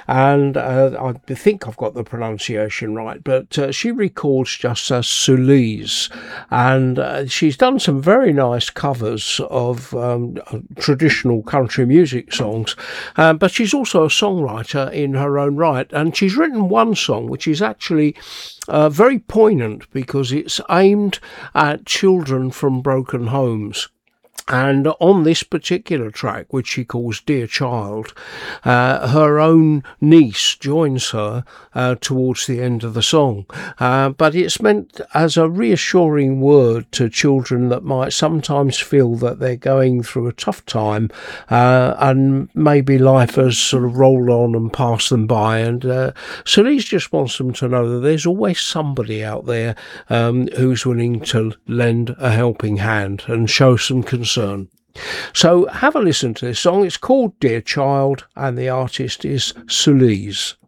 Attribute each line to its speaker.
Speaker 1: and I think I've got the pronunciation right, but she records just as Solis, and she's done some very nice covers of traditional country music songs, but she's also a songwriter in her own right, and she's written one song which is actually very poignant because it's aimed at children from broken homes. And on this particular track, which she calls Dear Child, her own niece joins her towards the end of the song. But it's meant as a reassuring word to children that might sometimes feel that they're going through a tough time, and maybe life has sort of rolled on and passed them by. And Cerise just wants them to know that there's always somebody out there who's willing to lend a helping hand and show some concern. So have a listen to this song. It's called Dear Child, and the artist is Solis.